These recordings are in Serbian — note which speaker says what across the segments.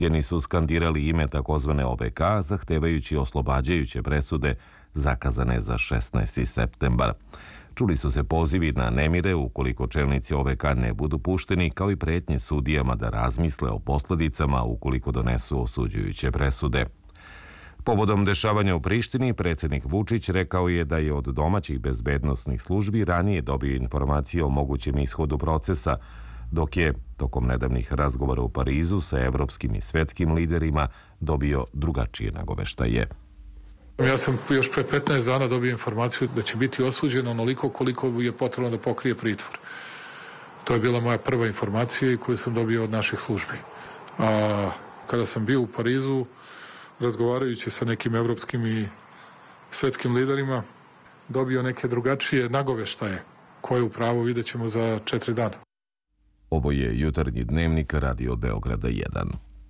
Speaker 1: Jeni su skandirali ime takozvane OVK, zahtevajući oslobađajuće presude zakazane za 16. septembar. Čuli su se pozivi na nemire ukoliko čelnici OVK ne budu pušteni, kao i pretnje sudijama da razmisle o posljedicama ukoliko donesu osuđujuće presude. Povodom dešavanja u Prištini, predsjednik Vučić rekao je da je od domaćih bezbednosnih službi ranije dobio informacije o mogućem ishodu procesa, dok je, tokom nedavnih razgovora u Parizu sa evropskim i svetskim liderima, dobio drugačije nagoveštaje.
Speaker 2: Ja sam još pre 15 dana dobio informaciju da će biti osuđen onoliko koliko je potrebno da pokrije pritvor. To je bila moja prva informacija koju sam dobio od naših službi. A kada sam bio u Parizu, razgovarajući sa nekim evropskim i svetskim liderima, dobio neke drugačije nagoveštaje koje upravo vidjet ćemo za 4 dana.
Speaker 1: Ovo je jutarnji dnevnik Radio Beograda 1.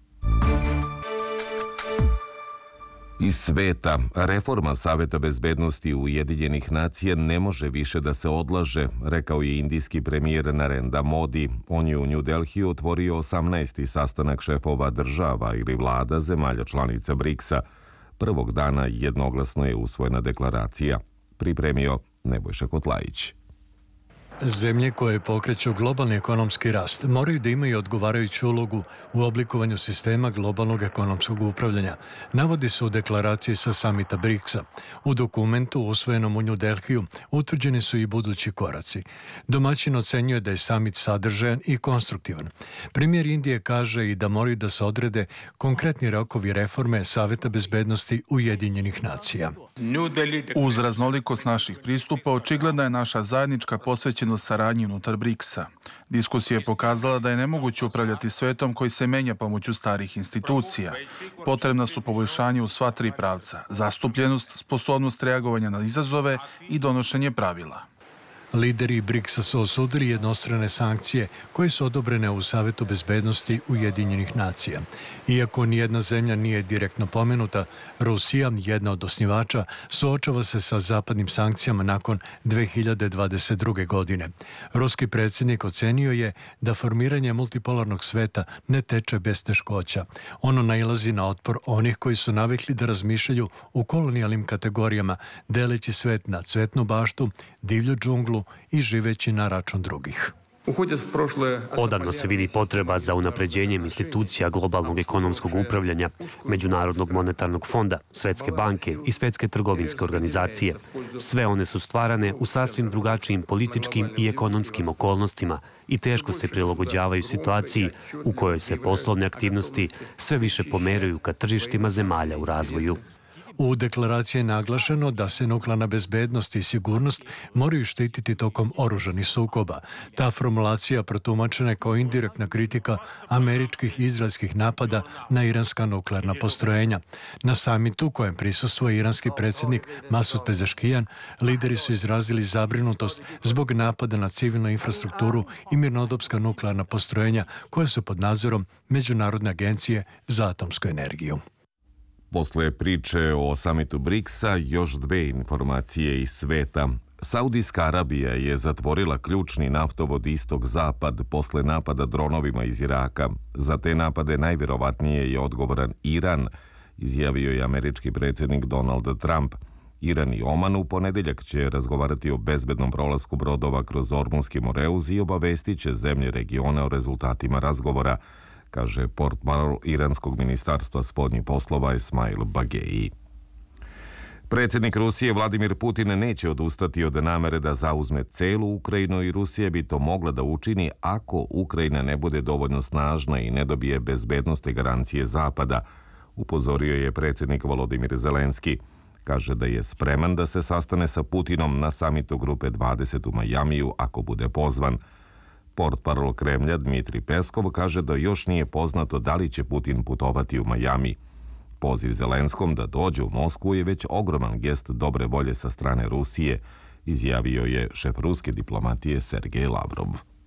Speaker 1: Iz sveta, reforma Saveta bezbednosti Ujedinjenih nacija ne može više da se odlaže, rekao je indijski premijer Narendra Modi. On je u New Delhiju otvorio 18. sastanak šefova država ili vlada zemalja članica BRICS-a. Prvog dana jednoglasno je usvojena deklaracija. Pripremio Nebojša Kotlajić.
Speaker 3: Zemlje koje pokreću globalni ekonomski rast moraju da imaju odgovarajuću ulogu u oblikovanju sistema globalnog ekonomskog upravljanja, navodi se u deklaraciji sa samita BRICS-a. U dokumentu usvojenom u New Delhiju utvrđeni su i budući koraci. Domaćin ocenjuje da je samit sadržajan i konstruktivan. Premijer Indije kaže i da moraju da se odrede konkretni rokovi reforme Saveta bezbednosti Ujedinjenih nacija.
Speaker 4: Uz raznolikost naših pristupa, očigledna je naša zajednička posvećenost saradnji unutar BRICS-a. Diskusija je pokazala da je nemoguće upravljati svetom koji se menja pomoću starih institucija. Potrebna su poboljšanja u sva 3 pravca: zastupljenost, sposobnost reagovanja na izazove i donošenje pravila.
Speaker 3: Lideri BRICS-a su osudili jednostrane sankcije koje su odobrene u Savetu bezbednosti Ujedinjenih nacija. Iako nijedna zemlja nije direktno pomenuta, Rusija, jedna od osnivača, suočava se sa zapadnim sankcijama nakon 2022. godine. Ruski predsjednik ocenio je da formiranje multipolarnog sveta ne teče bez teškoća. Ono nailazi na otpor onih koji su navikli da razmišljaju u kolonijalnim kategorijama, deleći svet na cvetnu baštu, divlju džunglu i živeći na račun drugih.
Speaker 5: Odavno se vidi potreba za unapređenjem institucija globalnog ekonomskog upravljanja, Međunarodnog monetarnog fonda, Svetske banke i Svetske trgovinske organizacije. Sve one su stvarane u sasvim drugačijim političkim i ekonomskim okolnostima i teško se prilagođavaju situaciji u kojoj se poslovne aktivnosti sve više pomeraju ka tržištima zemalja u razvoju.
Speaker 3: U deklaraciji je naglašeno da se nuklearna bezbednost i sigurnost moraju štititi tokom oružanih sukoba. Ta formulacija protumačena je kao indirektna kritika američkih i izraelskih napada na iranska nuklearna postrojenja. Na samitu kojem prisustvuje iranski predsjednik Masud Pezeškijan, lideri su izrazili zabrinutost zbog napada na civilnu infrastrukturu i mirnodopska nuklearna postrojenja koje su pod nadzorom Međunarodne agencije za atomsku energiju.
Speaker 1: Posle priče o samitu BRICS-a još 2 informacije iz sveta. Saudijska Arabija je zatvorila ključni naftovod istok-zapad posle napada dronovima iz Iraka. Za te napade najvjerovatnije je odgovoran Iran, izjavio je američki predsjednik Donald Trump. Iran i Oman u ponedeljak će razgovarati o bezbednom prolasku brodova kroz Ormunski moreuz i obavestit će zemlje regiona o rezultatima razgovora, kaže portparol Iranskog ministarstva spoljnih poslova Esmail Bageji. Predsjednik Rusije Vladimir Putin neće odustati od namere da zauzme celu Ukrajinu i Rusija bi to mogla da učini ako Ukrajina ne bude dovoljno snažna i ne dobije bezbednosne garancije Zapada, upozorio je predsjednik Volodimir Zelenski. Kaže da je spreman da se sastane sa Putinom na samitu Grupe 20 u Majamiju ako bude pozvan. Portparol Kremlja Dmitri Peskov kaže da još nije poznato da li će Putin putovati u Majami. Poziv Zelenskom da dođe u Moskvu je već ogroman gest dobre volje sa strane Rusije, izjavio je šef ruske diplomatije Sergej Lavrov.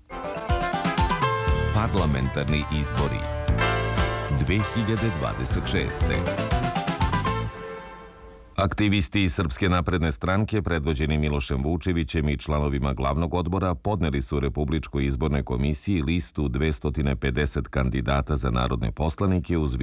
Speaker 1: Parlamentarni izbori 2026. Aktivisti Srpske napredne stranke, predvođeni Milošem Vučevićem i članovima glavnog odbora, podneli su Republičkoj izbornoj komisiji listu 250 kandidata za narodne poslanike uz